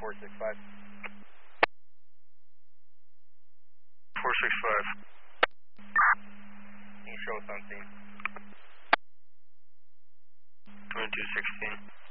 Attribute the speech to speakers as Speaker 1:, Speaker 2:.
Speaker 1: 465.
Speaker 2: 465.
Speaker 1: Can you show us on scene?
Speaker 2: 2216.